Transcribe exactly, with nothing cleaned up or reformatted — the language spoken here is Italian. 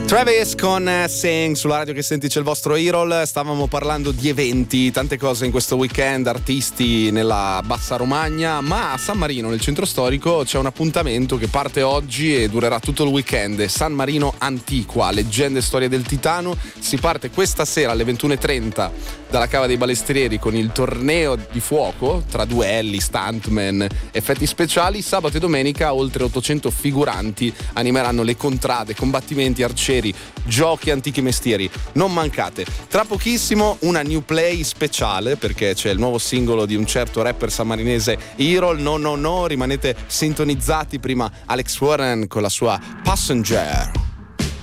Travis con Sing sulla radio che senti, c'è il vostro Irol. Stavamo parlando di eventi, tante cose in questo weekend, artisti nella Bassa Romagna, ma a San Marino, nel centro storico, c'è un appuntamento che parte oggi e durerà tutto il weekend. San Marino Antiqua, leggende e storia del Titano. Si parte questa sera alle ventuno e trenta dalla Cava dei Balestrieri con il torneo di fuoco tra duelli, stuntman, effetti speciali. Sabato e domenica oltre ottocento figuranti animeranno le contrade, combattimenti, arcieri, giochi, antichi mestieri. Non mancate. Tra pochissimo una new play speciale, perché c'è il nuovo singolo di un certo rapper sammarinese, Irol. No no no, rimanete sintonizzati. Prima Alex Warren con la sua Passenger.